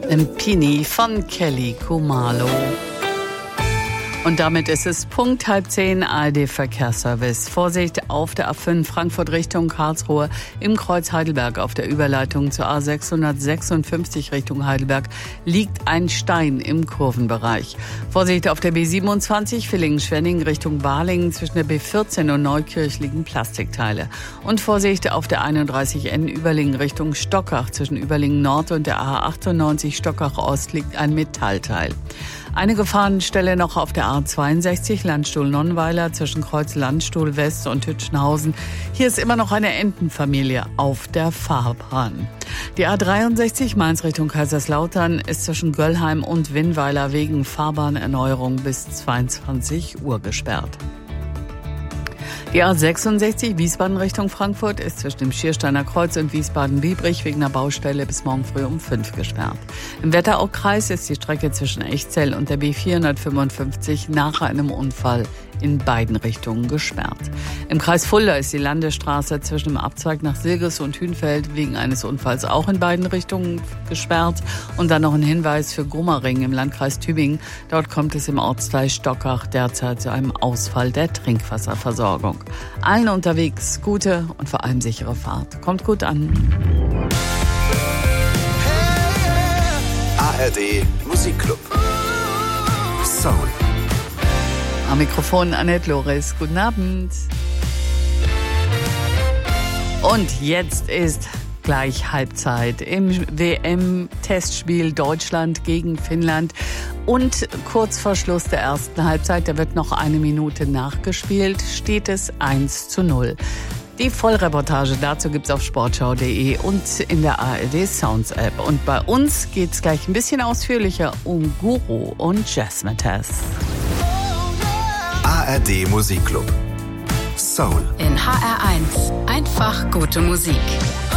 Pini von Kelly Khumalo. Und damit ist es Punkt 9:30 ARD-Verkehrsservice. Vorsicht auf der A5 Frankfurt Richtung Karlsruhe im Kreuz Heidelberg. Auf der Überleitung zur A656 Richtung Heidelberg liegt ein Stein im Kurvenbereich. Vorsicht auf der B27 Villingen-Schwenningen Richtung Balingen. Zwischen der B14 und Neukirch liegen Plastikteile. Und Vorsicht auf der 31N Überlingen Richtung Stockach. Zwischen Überlingen Nord und der A98 Stockach Ost liegt ein Metallteil. Eine Gefahrenstelle noch auf der A62 Landstuhl-Nonnweiler zwischen Kreuz Landstuhl West und Hütchenhausen. Hier ist immer noch eine Entenfamilie auf der Fahrbahn. Die A63 Mainz Richtung Kaiserslautern ist zwischen Göllheim und Winnweiler wegen Fahrbahnerneuerung bis 22 Uhr gesperrt. Die A66 Wiesbaden Richtung Frankfurt ist zwischen dem Schiersteiner Kreuz und Wiesbaden-Biebrich wegen einer Baustelle bis morgen früh um 5 gesperrt. Im Wetteraukreis ist die Strecke zwischen Echzell und der B455 nach einem Unfall in beiden Richtungen gesperrt. Im Kreis Fulda ist die Landesstraße zwischen dem Abzweig nach Silges und Hünfeld wegen eines Unfalls auch in beiden Richtungen gesperrt. Und dann noch ein Hinweis für Gummering im Landkreis Tübingen. Dort kommt es im Ortsteil Stockach derzeit zu einem Ausfall der Trinkwasserversorgung. Allen unterwegs gute und vor allem sichere Fahrt. Kommt gut an. ARD Musikclub. Soul. Am Mikrofon Annette Loris. Guten Abend. Und jetzt ist gleich Halbzeit im WM-Testspiel Deutschland gegen Finnland. Und kurz vor Schluss der ersten Halbzeit, da wird noch eine Minute nachgespielt, steht es 1:0. Die Vollreportage dazu gibt's auf sportschau.de und in der ARD Sounds App. Und bei uns geht's gleich ein bisschen ausführlicher um Guru und Jazzmatazz. ARD Musikclub. Soul. In HR1. Einfach gute Musik.